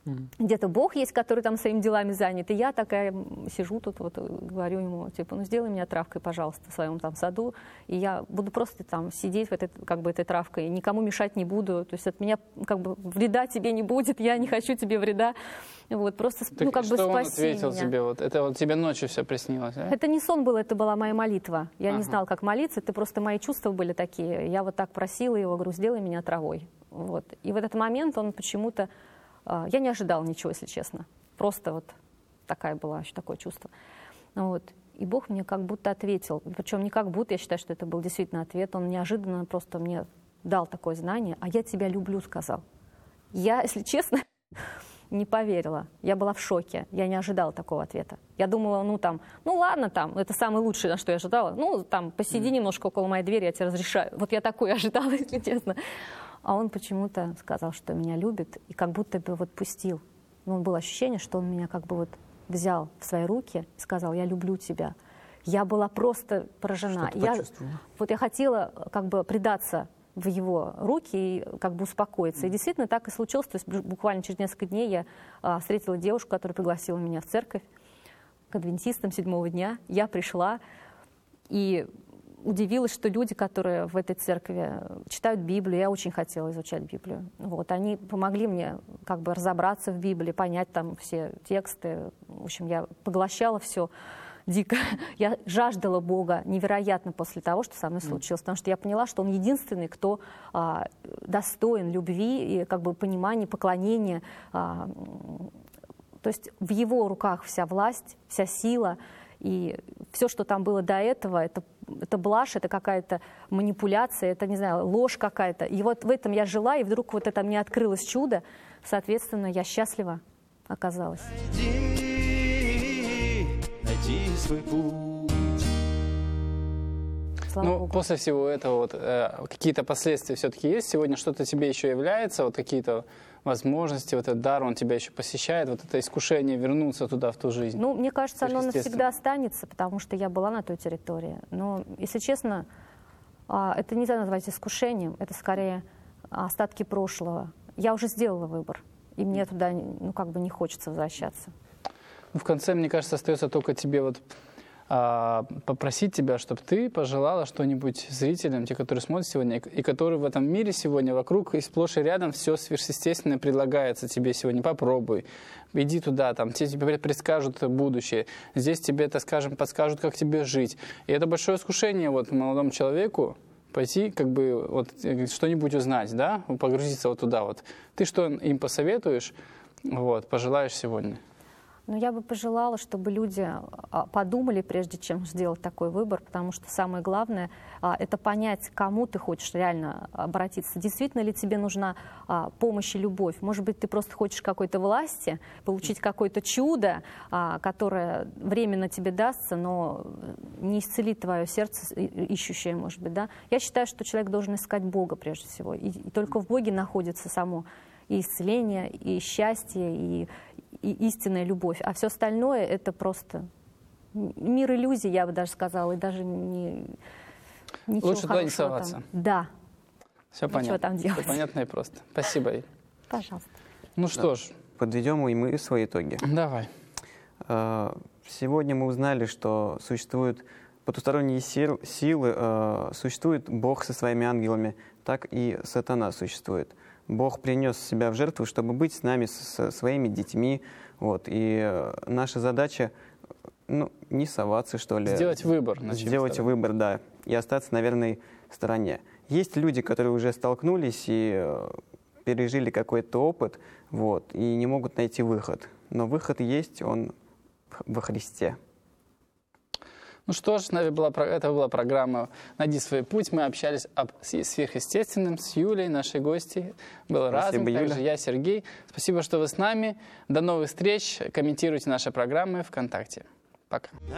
Где-то Бог есть, который там своими делами занят. И я такая сижу тут, вот, говорю ему, типа, ну сделай меня травкой, пожалуйста, в своем там саду. И я буду просто там сидеть в этой, как бы, этой травкой, никому мешать не буду. То есть от меня как бы вреда тебе не будет, я не хочу тебе вреда. Вот, просто, так ну, как бы что он спаси ответил меня. тебе? Вот, это вот тебе ночью все приснилось, да? Это не сон был, это была моя молитва. Я не знала, как молиться, это просто мои чувства были такие. Я вот так просила его, говорю, сделай меня травой. Вот. И в этот момент он почему-то... Я не ожидала ничего, если честно. Просто вот такое чувство. Вот. И Бог мне как будто ответил. Причем не как будто, я считаю, что это был действительно ответ. Он неожиданно просто мне дал такое знание. А я тебя люблю, сказал. Я, если честно, не поверила. Я была в шоке. Я не ожидала такого ответа. Я думала, ну ладно, это самое лучшее, на что я ожидала. Ну, там, посиди немножко около моей двери, я тебе разрешаю. Вот я такое ожидала, если честно. А он почему-то сказал, что меня любит, и как будто бы вот пустил. Ну, было ощущение, что он меня как бы вот взял в свои руки и сказал, я люблю тебя. Я была просто поражена. Я хотела как бы предаться в его руки и как бы успокоиться. И действительно так и случилось. То есть буквально через несколько дней я встретила девушку, которая пригласила меня в церковь к адвентистам 7-го дня. Я пришла и удивилась, что люди, которые в этой церкви читают Библию, я очень хотела изучать Библию. Вот, они помогли мне как бы разобраться в Библии, понять там все тексты. В общем, я поглощала все дико. Я жаждала Бога невероятно после того, что со мной случилось, потому что я поняла, что Он единственный, кто достоин любви и как бы понимания, поклонения. То есть в Его руках вся власть, вся сила. И все, что там было до этого, это блажь, это какая-то манипуляция, это, не знаю, ложь какая-то. И вот в этом я жила, и вдруг вот это мне открылось чудо. Соответственно, я счастлива оказалась. Найди свой путь. Ну, после всего этого вот, какие-то последствия все-таки есть? Сегодня что-то тебе еще является? Вот какие-то возможности, вот этот дар, он тебя еще посещает? Вот это искушение вернуться туда, в ту жизнь? Ну, мне кажется, оно навсегда останется, потому что я была на той территории. Но, если честно, это нельзя назвать искушением, это скорее остатки прошлого. Я уже сделала выбор, и мне туда, ну, как бы не хочется возвращаться. Ну, в конце, мне кажется, остается только тебе вот попросить тебя, чтобы ты пожелала что-нибудь зрителям, те, которые смотрят сегодня, и которые в этом мире сегодня вокруг и сплошь и рядом все сверхъестественное предлагается тебе сегодня. Попробуй, иди туда, там, тебе предскажут будущее, здесь тебе, так скажем, подскажут, как тебе жить. И это большое искушение вот молодому человеку пойти, как бы, вот, что-нибудь узнать, да, погрузиться вот туда вот. Ты что им посоветуешь, вот, пожелаешь сегодня? Но я бы пожелала, чтобы люди подумали, прежде чем сделать такой выбор, потому что самое главное – это понять, к кому ты хочешь реально обратиться. Действительно ли тебе нужна помощь и любовь? Может быть, ты просто хочешь какой-то власти, получить какое-то чудо, которое временно тебе дастся, но не исцелит твое сердце, ищущее, может быть, да? Я считаю, что человек должен искать Бога прежде всего, и только в Боге находится само и исцеление, и счастье, и истинная любовь. А все остальное — это просто мир иллюзий, я бы даже сказала, и даже ничего лучше туда не хорошего соваться. Там. Да. Все понятно. Там делать? Все понятно и просто. Спасибо, Иль. Пожалуйста. Ну что ж. Подведем и мы свои итоги. Давай. Сегодня мы узнали, что существуют потусторонние силы, существует Бог со своими ангелами, так и сатана существует. Бог принес себя в жертву, чтобы быть с нами, со своими детьми. Вот. И наша задача, ну, не соваться, что ли. Сделать выбор. Сделать выбор, да. И остаться на верной стороне. Есть люди, которые уже столкнулись и пережили какой-то опыт, вот, и не могут найти выход. Но выход есть, он во Христе. Ну что ж, это была программа «Найди свой путь». Мы общались об сверхъестественном с Юлей, нашей гостьей. Был Разум, также я, Сергей. Спасибо, что вы с нами. До новых встреч. Комментируйте наши программы ВКонтакте. Пока.